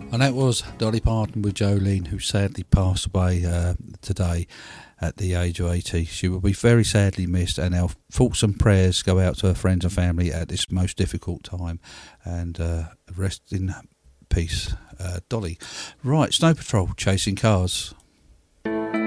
And that was Dolly Parton with Jolene, who sadly passed away today at the age of 80. She will be very sadly missed, and our thoughts and prayers go out to her friends and family at this most difficult time. And rest in peace, Dolly. Right, Snow Patrol, Chasing Cars.